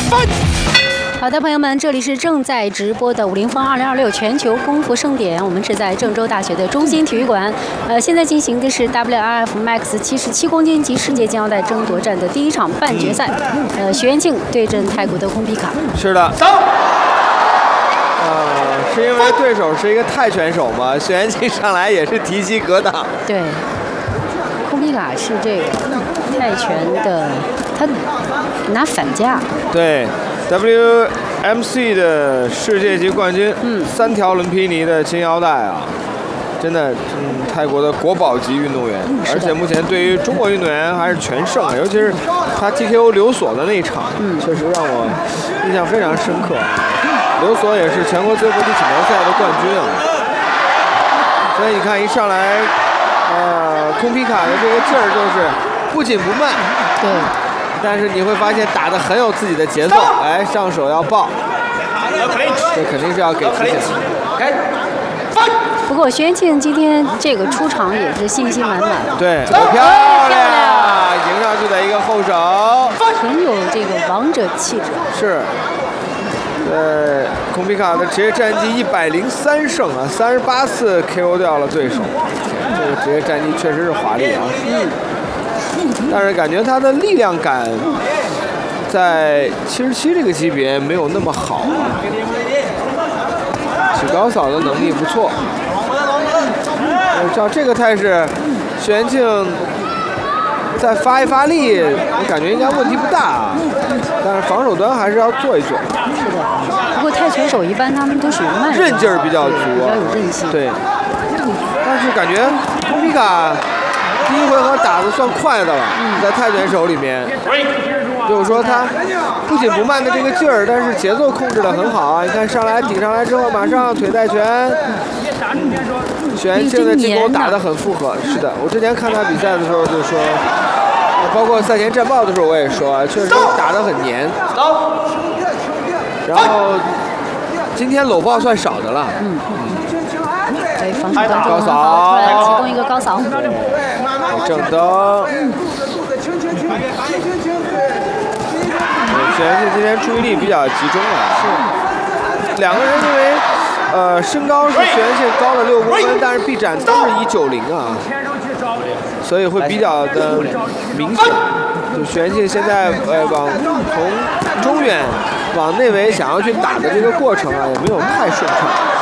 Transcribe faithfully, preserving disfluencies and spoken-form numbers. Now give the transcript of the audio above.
好的，朋友们，这里是正在直播的武林风二零二六全球功夫盛典，我们是在郑州大学的中心体育馆。呃，现在进行的是 W R F Max 七十七公斤级世界金腰带争夺战的第一场半决赛。呃，许元庆对阵泰国的空皮卡。 是的。走。呃，是因为对手是一个泰拳手嘛，许元庆上来也是提膝格挡。 对。空皮卡是这个泰拳的，他拿反架。 对。W M C 的世界级冠军， 嗯， 三条伦皮尼的金腰带啊，真的，嗯，泰国的国宝级运动员， 嗯、 而且目前对于中国运动员还是全胜，尤其是他 T K O 刘索的那一场， 嗯， 确实让我印象非常深刻。刘索也是全国自由搏击锦标赛的冠军啊，所以你看一上来，呃，空皮卡的这个劲儿就是不紧不慢， 对。 但是你会发现打得很有自己的节奏，哎，上手要爆，这肯定是要给提醒。 不过徐元庆今天这个出场也是信心满满， 对，漂亮，迎上去的一个后手， 很有这个王者气质。 是，呃，空皮卡的职业战绩一百零三胜啊，三十八次 K O 掉了对手，这个职业战绩确实是华丽啊。嗯。但是感觉他的力量感在七十七这个级别没有那么好啊，起高扫的能力不错。照这个态势，许元庆再发一发力，我感觉应该问题不大啊。但是防守端还是要做一做。 是的，不过泰拳手一般他们都属于慢， 韧劲儿比较足， 比较有韧性。 对，但是感觉空皮卡第一回合打得算快的了，在泰拳手里面，就是说他不紧不慢的这个劲儿，但是节奏控制得很好啊！你看上来顶上来之后，马上腿带拳，许元庆的进攻打得很复合。是的，我之前看他比赛的时候就说，包括赛前战报的时候我也说，确实打得很黏。然后今天搂抱算少的了。嗯。 对，防守端中很好，突然启动一个高扫。 正蹬。许元庆今天注意力比较集中啊。是。两个人因为呃身高是许元庆高了六公分，但是臂展都是一九零啊，所以会比较的明显。就许元庆现在呃往从中远往内围想要去打的这个过程啊，也没有太顺畅。